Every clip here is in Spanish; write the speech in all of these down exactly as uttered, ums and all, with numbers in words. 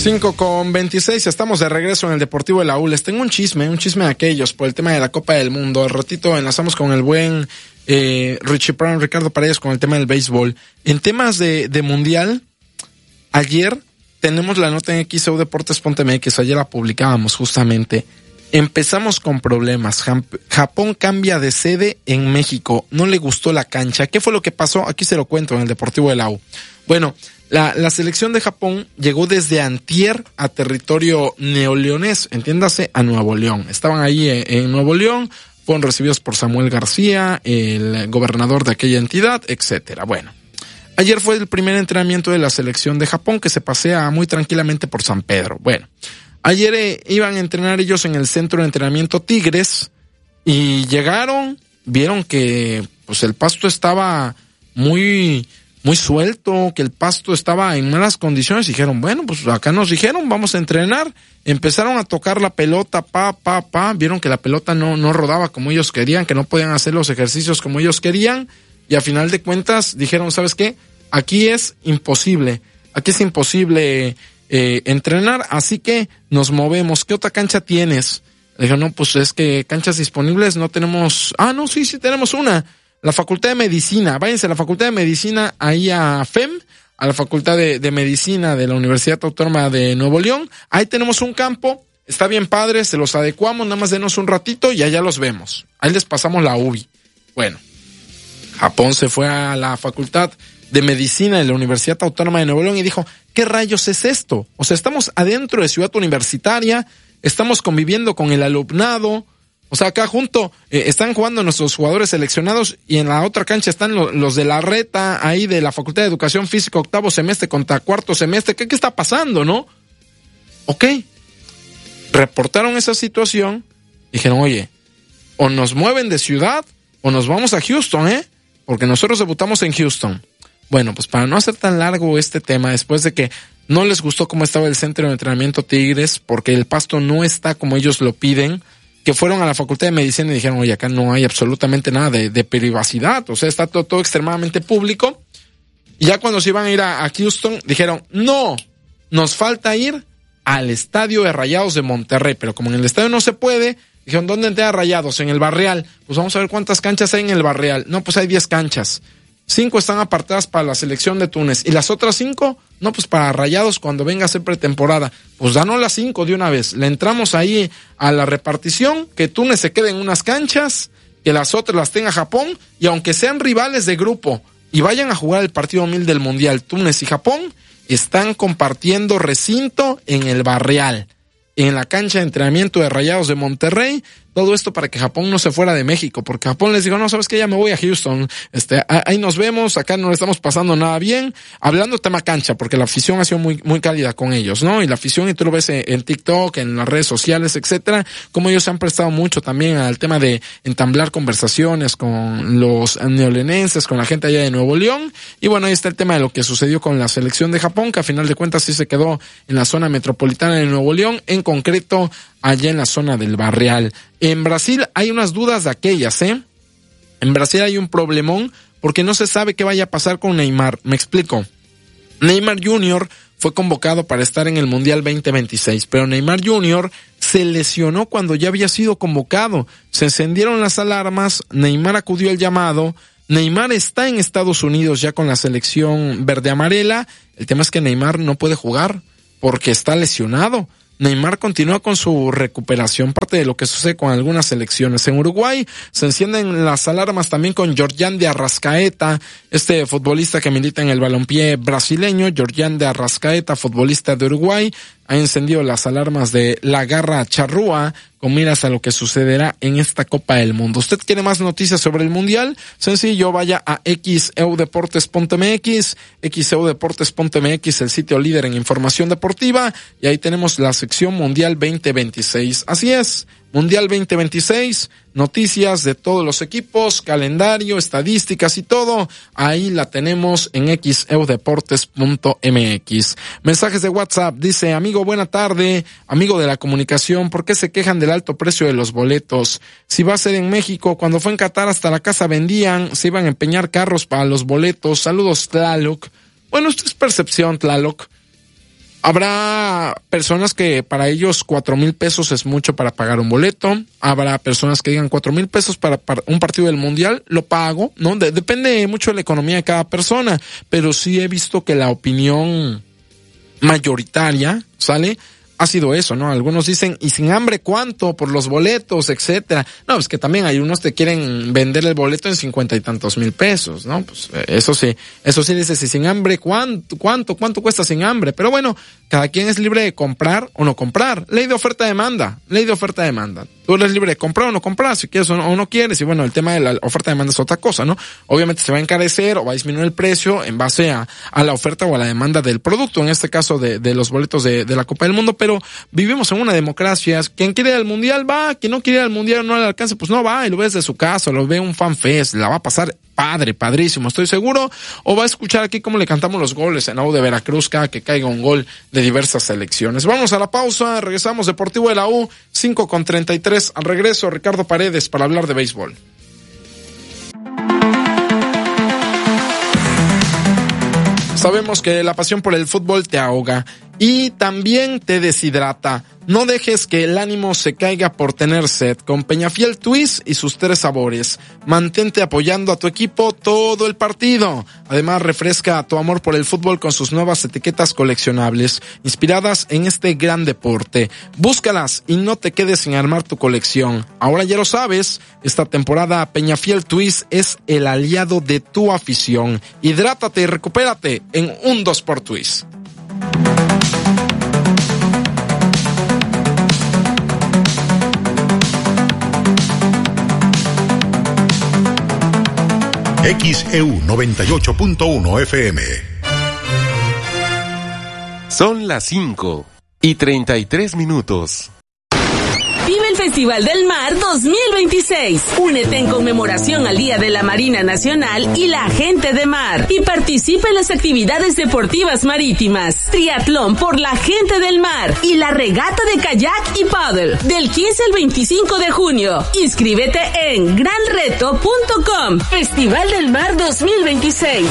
cinco con veintiséis, estamos de regreso en el Deportivo de la U. Les tengo un chisme, un chisme de aquellos por el tema de la Copa del Mundo. Al ratito enlazamos con el buen eh, Richie Brown, Ricardo Paredes, con el tema del béisbol. En temas de, de mundial, ayer tenemos la nota en X E U Deportes punto M X, ayer la publicábamos justamente. Empezamos con problemas. Japón cambia de sede en México. No le gustó la cancha. ¿Qué fue lo que pasó? Aquí se lo cuento en el Deportivo de la U. Bueno, la, la selección de Japón llegó desde antier a territorio neoleonés, entiéndase, a Nuevo León. Estaban ahí en, en Nuevo León, fueron recibidos por Samuel García, el gobernador de aquella entidad, etcétera. Bueno, ayer fue el primer entrenamiento de la selección de Japón, que se pasea muy tranquilamente por San Pedro. Bueno, ayer eh, iban a entrenar ellos en el centro de entrenamiento Tigres y llegaron, vieron que pues el pasto estaba muy muy suelto, que el pasto estaba en malas condiciones. Dijeron, bueno, pues acá nos dijeron, vamos a entrenar. Empezaron a tocar la pelota, pa, pa, pa. Vieron que la pelota no, no rodaba como ellos querían, que no podían hacer los ejercicios como ellos querían. Y a final de cuentas dijeron, ¿sabes qué? Aquí es imposible, aquí es imposible eh, entrenar, así que nos movemos. ¿Qué otra cancha tienes? Le dijeron, no, pues es que canchas disponibles no tenemos. Ah, no, sí, sí tenemos una. La Facultad de Medicina, váyanse a la Facultad de Medicina, ahí a F E M, a la Facultad de, de Medicina de la Universidad Autónoma de Nuevo León. Ahí tenemos un campo, está bien padre, se los adecuamos, nada más denos un ratito y allá los vemos. Ahí les pasamos la U B I. Bueno, Japón se fue a la Facultad de Medicina de la Universidad Autónoma de Nuevo León y dijo, ¿qué rayos es esto? O sea, estamos adentro de Ciudad Universitaria, estamos conviviendo con el alumnado. O sea, acá junto eh, están jugando nuestros jugadores seleccionados y en la otra cancha están lo, los de la reta ahí de la Facultad de Educación Física, octavo semestre contra cuarto semestre. ¿Qué, qué está pasando, no? Ok. Reportaron esa situación. Dijeron, oye, o nos mueven de ciudad o nos vamos a Houston, ¿eh? Porque nosotros debutamos en Houston. Bueno, pues para no hacer tan largo este tema, después de que no les gustó cómo estaba el centro de entrenamiento Tigres, porque el pasto no está como ellos lo piden, que fueron a la Facultad de Medicina y dijeron, oye, acá no hay absolutamente nada de, de privacidad, o sea, está todo, todo extremadamente público. Y ya cuando se iban a ir a, a Houston, dijeron, no, nos falta ir al estadio de Rayados de Monterrey, pero como en el estadio no se puede, dijeron, ¿dónde entrena Rayados? En el Barrial. Pues vamos a ver cuántas canchas hay en el Barrial. No, pues hay diez canchas. Cinco están apartadas para la selección de Túnez. ¿Y las otras cinco? No, pues para Rayados cuando venga a ser pretemporada. Pues danos las cinco de una vez. Le entramos ahí a la repartición, que Túnez se quede en unas canchas, que las otras las tenga Japón, y aunque sean rivales de grupo y vayan a jugar el partido mil del Mundial, Túnez y Japón están compartiendo recinto en el Barrial, en la cancha de entrenamiento de Rayados de Monterrey. Todo esto para que Japón no se fuera de México, porque Japón les dijo, no, sabes que ya me voy a Houston, este, ahí nos vemos, acá no le estamos pasando nada bien. Hablando tema cancha, porque la afición ha sido muy, muy cálida con ellos, ¿no? Y la afición, y tú lo ves en, en TikTok, en las redes sociales, etcétera, como ellos se han prestado mucho también al tema de entablar conversaciones con los neolenenses, con la gente allá de Nuevo León. Y bueno, ahí está el tema de lo que sucedió con la selección de Japón, que a final de cuentas sí se quedó en la zona metropolitana de Nuevo León, en concreto allá en la zona del Barrial. En Brasil hay unas dudas de aquellas, ¿eh? En Brasil hay un problemón porque no se sabe qué vaya a pasar con Neymar. Me explico. Neymar junior fue convocado para estar en el Mundial veinte veintiséis, pero Neymar junior se lesionó cuando ya había sido convocado. Se encendieron las alarmas, Neymar acudió al llamado. Neymar está en Estados Unidos ya con la selección verde-amarela. El tema es que Neymar no puede jugar porque está lesionado. Neymar continúa con su recuperación, parte de lo que sucede con algunas selecciones. En Uruguay se encienden las alarmas también con Georgian de Arrascaeta, este futbolista que milita en el balompié brasileño. Georgian de Arrascaeta, futbolista de Uruguay, ha encendido las alarmas de la garra charrúa con miras a lo que sucederá en esta Copa del Mundo. ¿Usted quiere más noticias sobre el Mundial? Sencillo, vaya a X E U Deportes punto M X, X E U Deportes punto M X, el sitio líder en información deportiva, y ahí tenemos la sección Mundial veinte veintiséis. Así es, Mundial veinte veintiséis, noticias de todos los equipos, calendario, estadísticas y todo, ahí la tenemos en X E U Deportes punto M X. Mensajes de WhatsApp, dice, amigo, buena tarde, amigo de la comunicación, ¿por qué se quejan del alto precio de los boletos? Si va a ser en México, cuando fue en Qatar hasta la casa vendían, se iban a empeñar carros para los boletos. Saludos, Tlaloc. Bueno, esto es percepción, Tlaloc. Habrá personas que para ellos cuatro mil pesos es mucho para pagar un boleto. Habrá personas que digan cuatro mil pesos para, para un partido del mundial, lo pago, ¿no? De, depende mucho de la economía de cada persona, pero sí he visto que la opinión mayoritaria, ¿sale?, ha sido eso, ¿no? Algunos dicen, ¿y sin hambre cuánto? Por los boletos, etcétera. No, pues que también hay unos que quieren vender el boleto en cincuenta y tantos mil pesos, ¿no? Pues eso sí, eso sí dice, si sin hambre, ¿cuánto, cuánto, cuánto cuesta sin hambre? Pero bueno, cada quien es libre de comprar o no comprar. Ley de oferta-demanda, ley de oferta-demanda. Tú eres libre de comprar o no comprar, si quieres o no, o no quieres. Y bueno, el tema de la oferta-demanda es otra cosa, ¿no? Obviamente se va a encarecer o va a disminuir el precio en base a, a la oferta o a la demanda del producto, en este caso de, de los boletos de, de la Copa del Mundo, pero vivimos en una democracia. Quien quiere ir al mundial va, quien no quiere ir al mundial no le alcanza, pues no va y lo ve desde su casa, lo ve un fanfest, la va a pasar padre, padrísimo, estoy seguro, o va a escuchar aquí cómo le cantamos los goles en la U de Veracruz cada que caiga un gol de diversas selecciones. Vamos a la pausa, regresamos, Deportivo de la U, cinco con treinta y tres, al regreso Ricardo Paredes para hablar de béisbol. Sabemos que la pasión por el fútbol te ahoga y también te deshidrata. No dejes que el ánimo se caiga por tener sed. Con Peñafiel Twist y sus tres sabores. Mantente apoyando a tu equipo todo el partido. Además, refresca tu amor por el fútbol con sus nuevas etiquetas coleccionables, inspiradas en este gran deporte. Búscalas y no te quedes sin armar tu colección. Ahora ya lo sabes, esta temporada Peñafiel Twist es el aliado de tu afición. Hidrátate y recupérate en un dos por Twist. X E U noventa y ocho punto uno F M. Son las cinco y treinta y tres minutos. Vive el Festival del Mar dos mil veintiséis. Únete en conmemoración al Día de la Marina Nacional y la Gente de Mar. Y participa en las actividades deportivas marítimas. Triatlón por la Gente del Mar. Y la regata de kayak y paddle. Del quince al veinticinco de junio. Inscríbete en gran reto punto com. Festival del Mar dos mil veintiséis.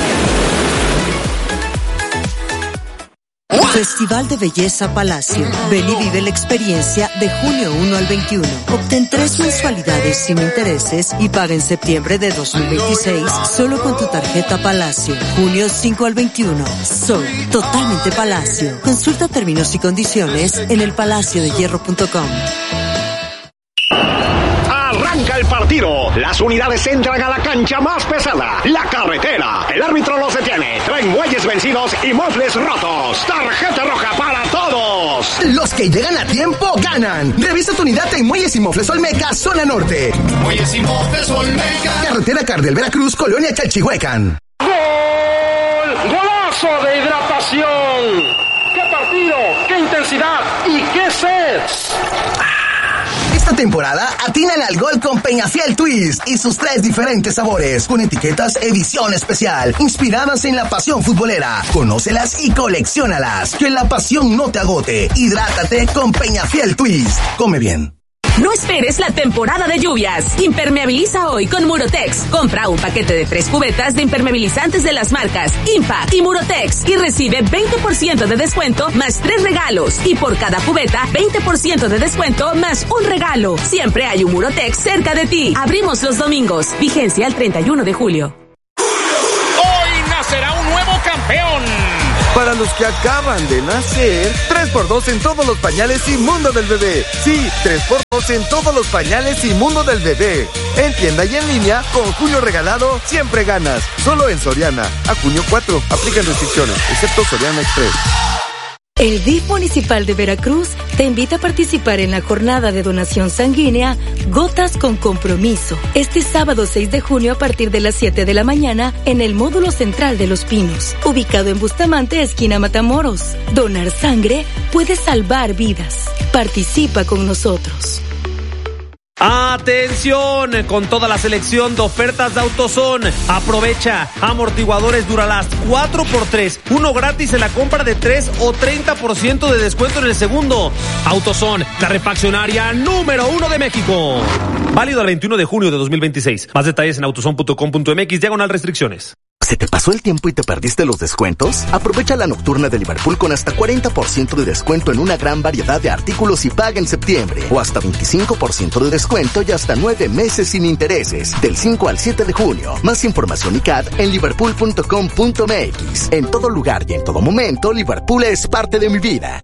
Festival de Belleza Palacio. Ven y vive la experiencia de junio uno al veintiuno. Obtén tres mensualidades sin intereses y paga en septiembre de dos mil veintiséis solo con tu tarjeta Palacio. Junio cinco al veintiuno. Soy totalmente Palacio. Consulta términos y condiciones en el palacio de hierro punto com. Arranca el partido. Las unidades entran a la cancha más pesada, la carretera. El árbitro los detiene. Traen muelles vencidos y mofles rotos. Tarjeta roja para todos. Los que llegan a tiempo ganan. Revisa tu unidad en Muelles y Mofles Olmeca, zona norte. Muelles y Mofles Olmeca. Carretera Cardel Veracruz, Colonia Chalchihuecan. ¡Gol! ¡Golazo de hidratación! ¡Qué partido! ¡Qué intensidad! ¡Y qué sed! Esta temporada atinan al gol con Peñafiel Twist y sus tres diferentes sabores, con etiquetas edición especial, inspiradas en la pasión futbolera. Conócelas y colecciónalas. Que la pasión no te agote. Hidrátate con Peñafiel Twist. Come bien. No esperes la temporada de lluvias. Impermeabiliza hoy con Murotex. Compra un paquete de tres cubetas de impermeabilizantes de las marcas Impact y Murotex y recibe veinte por ciento de descuento más tres regalos. Y por cada cubeta, veinte por ciento de descuento más un regalo. Siempre hay un Murotex cerca de ti. Abrimos los domingos. Vigencia el treinta y uno de julio. Hoy nacerá un nuevo campeón. Para los que acaban de nacer, tres por dos en todos los pañales y mundo del bebé. Sí, tres por dos en todos los pañales y mundo del bebé. En tienda y en línea, con Junio regalado, siempre ganas. Solo en Soriana. A junio cuatro, aplican restricciones, excepto Soriana Express. El D I F Municipal de Veracruz te invita a participar en la jornada de donación sanguínea Gotas con Compromiso, este sábado seis de junio a partir de las siete de la mañana en el módulo central de Los Pinos, ubicado en Bustamante, esquina Matamoros. Donar sangre puede salvar vidas. Participa con nosotros. ¡Atención! Con toda la selección de ofertas de AutoZone. Aprovecha amortiguadores Duralast cuatro por tres, uno gratis en la compra de tres o treinta por ciento de descuento en el segundo. AutoZone, la refaccionaria número uno de México. Válido al veintiuno de junio de dos mil veintiséis. Más detalles en autozone punto com punto m x, diagonal restricciones. ¿Se te pasó el tiempo y te perdiste los descuentos? Aprovecha la nocturna de Liverpool con hasta cuarenta por ciento de descuento en una gran variedad de artículos y paga en septiembre. O hasta veinticinco por ciento de descuento y hasta nueve meses sin intereses. Del cinco al siete de junio. Más información y C A D en liverpool punto com punto m x. En todo lugar y en todo momento, Liverpool es parte de mi vida.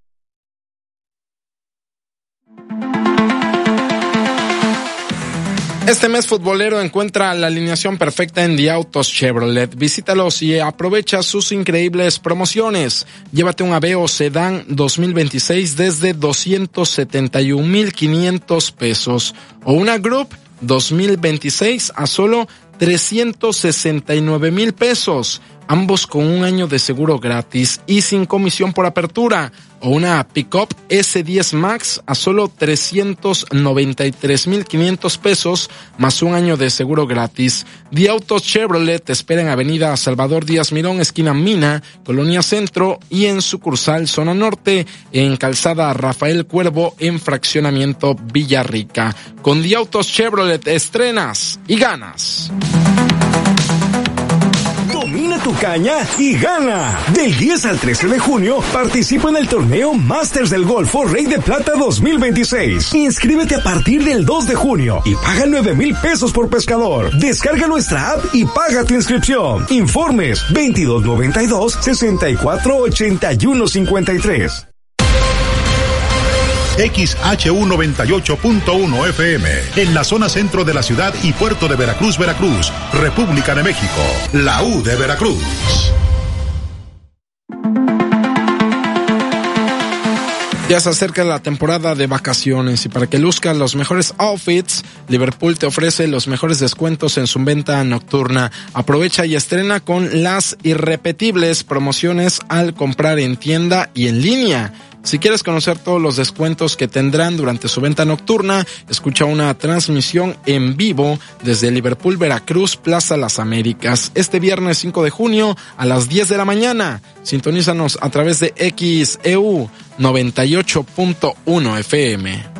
Este mes futbolero encuentra la alineación perfecta en The Autos Chevrolet. Visítalos y aprovecha sus increíbles promociones. Llévate un Aveo Sedán dos mil veintiséis desde doscientos setenta y un mil quinientos pesos o una Group dos mil veintiséis a solo trescientos sesenta y nueve mil pesos. Ambos con un año de seguro gratis y sin comisión por apertura, o una Pickup ese diez Max a solo trescientos noventa y tres mil quinientos pesos más un año de seguro gratis. The Autos Chevrolet te espera en Avenida Salvador Díaz Mirón, esquina Mina, Colonia Centro, y en sucursal Zona Norte, en Calzada Rafael Cuervo, en Fraccionamiento Villarrica. Con The Autos Chevrolet estrenas y ganas. Domina tu caña y gana. Del diez al trece de junio, participa en el torneo Masters del Golfo Rey de Plata dos mil veintiséis. Inscríbete a partir del dos de junio y paga nueve mil pesos por pescador. Descarga nuestra app y paga tu inscripción. Informes veintidós noventa y dos, sesenta y cuatro ochenta y uno cincuenta y tres. X H U noventa y ocho punto uno F M, en la zona centro de la ciudad y puerto de Veracruz, Veracruz, República de México, la U de Veracruz. Ya se acerca la temporada de vacaciones y para que luzcas los mejores outfits, Liverpool te ofrece los mejores descuentos en su venta nocturna. Aprovecha y estrena con las irrepetibles promociones al comprar en tienda y en línea. Si quieres conocer todos los descuentos que tendrán durante su venta nocturna, escucha una transmisión en vivo desde Liverpool, Veracruz, Plaza Las Américas, este viernes cinco de junio a las diez de la mañana. Sintonízanos a través de X E U noventa y ocho punto uno F M.